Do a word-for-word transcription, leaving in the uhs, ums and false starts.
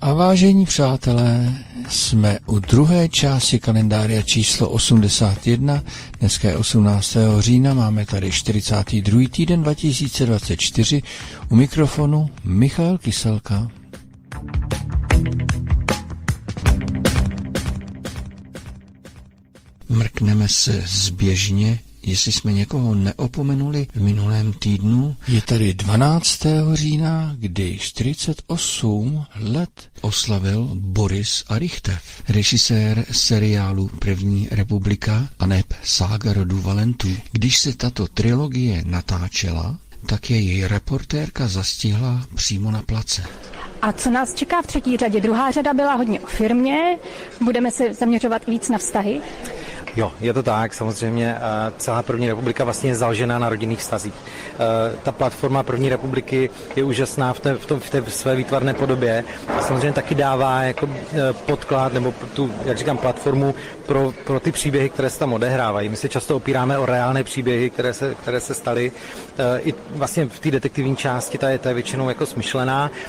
A vážení přátelé, jsme u druhé části kalendáře číslo osmdesát jedna. Dneska je osmnáctého října, máme tady čtyřicátý druhý týden dva tisíce dvacet čtyři. U mikrofonu Michal Kyselka. Mrkneme se zběžně, jestli jsme někoho neopomenuli v minulém týdnu. Je tady dvanáctého října, kdy čtyřicet osm let oslavil Boris Arychtev, režisér seriálu První republika aneb Sága rodu Valentů. Když se tato trilogie natáčela, tak její reportérka zastihla přímo na place. A co nás čeká v třetí řadě? Druhá řada byla hodně o firmě, budeme se zaměřovat víc na vztahy. Jo, je to tak, samozřejmě celá První republika vlastně je založená na rodinných vztazích. Ta platforma První republiky je úžasná v té, v tom, v té své výtvarné podobě a samozřejmě taky dává jako podklad nebo tu, jak říkám, platformu pro, pro ty příběhy, které se tam odehrávají. My se často opíráme o reálné příběhy, které se, které se staly. I vlastně v té detektivní části ta je, ta je většinou jako smyšlená,